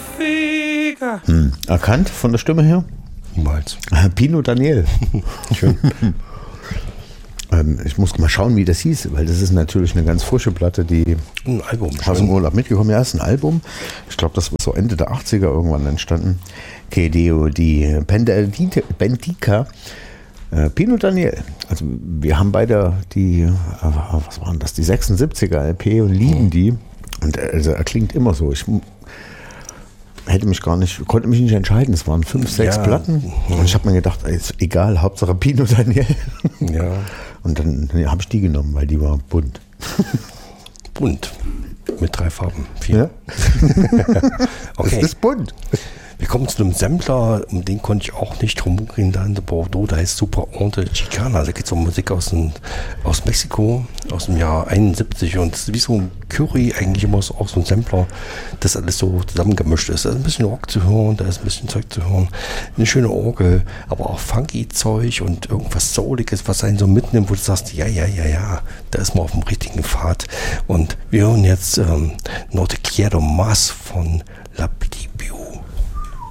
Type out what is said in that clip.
Erkannt von der Stimme her? Niemals. Pino Daniel. Schön. Ich muss mal schauen, wie das hieß, weil das ist natürlich eine ganz frische Platte, die Ein Album. aus dem Urlaub mitgekommen. Ja, ist ein Album. Ich glaube, das war so Ende der 80er irgendwann entstanden. Kedeo, die Bendica, Pino Daniel. Also wir haben beide die, was waren das, die 76er LP und lieben die. Und also er klingt immer so. Ich konnte mich nicht entscheiden. Es waren 5, 6 Platten. Und ich habe mir gedacht, ist egal, Hauptsache Pino Daniel. Ja. Und dann habe ich die genommen, weil die war bunt. Bunt. Mit 3 Farben. 4. Ja? Okay. Es ist bunt. Wir kommen zu einem Sampler, um den konnte ich auch nicht drum rumgehen, da in Bordeaux, da heißt Super Onde Chicana. Da geht es um Musik aus Mexiko, aus dem Jahr 71 und es ist wie so ein Curry, eigentlich immer so, auch so ein Sampler, das alles so zusammengemischt ist. Da ist ein bisschen Rock zu hören, da ist ein bisschen Zeug zu hören, eine schöne Orgel, aber auch funky Zeug und irgendwas Souliges, was einen so mitnimmt, wo du sagst, ja, da ist man auf dem richtigen Pfad. Und wir hören jetzt No Te Quiero Más von La